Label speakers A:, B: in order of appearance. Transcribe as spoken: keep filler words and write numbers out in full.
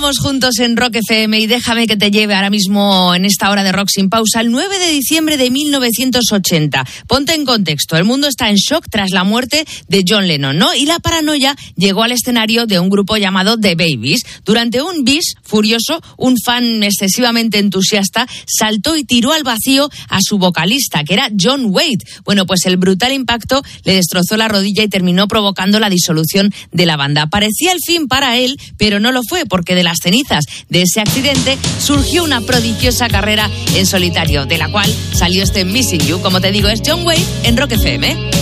A: Vamos juntos en Rock F M y déjame que te lleve ahora mismo en esta hora de Rock sin pausa el nueve de diciembre de mil novecientos ochenta. Ponte en contexto, el mundo está en shock tras la muerte de John Lennon, ¿no? Y la paranoia llegó al escenario de un grupo llamado The Babies. Durante un bis furioso, un fan excesivamente entusiasta saltó y tiró al vacío a su vocalista, que era John Waite. Bueno, pues el brutal impacto le destrozó la rodilla y terminó provocando la disolución de la banda. Parecía el fin para él, pero no lo fue, porque de las cenizas de ese accidente surgió una prodigiosa carrera en solitario, de la cual salió este Missing You. Como te digo, es John Waite en Rock F M.